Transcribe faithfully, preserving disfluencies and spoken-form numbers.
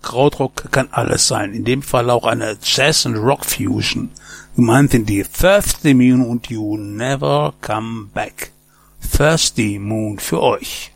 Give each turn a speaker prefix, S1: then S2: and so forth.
S1: Krautrock kann alles sein. In dem Fall auch eine Jazz- und Rock-Fusion. Gemeint sind die Thirsty Moon und You Never Come Back. Thirsty Moon für euch.